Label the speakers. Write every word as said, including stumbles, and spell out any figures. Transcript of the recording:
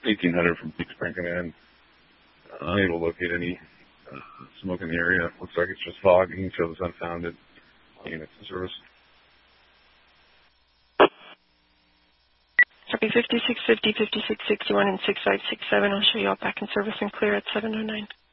Speaker 1: eighteen hundred from Peak Spring Command. Uh, unable to locate any uh, smoke in the area. Looks like it's just fog. You can show this unfounded units in service.
Speaker 2: Copy fifty-six fifty, fifty-six sixty-one, and six five six seven. I'll show you all back in service and clear at seven oh nine.